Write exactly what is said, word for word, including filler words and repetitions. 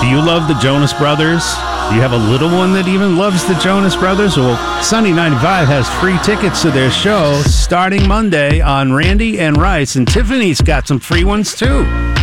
you love the Jonas Brothers? Do you have a little one that even loves the Jonas Brothers? Well, Sunny ninety-five has free tickets to their show starting Monday on Randy and Rice, and Tiffany's got some free ones too.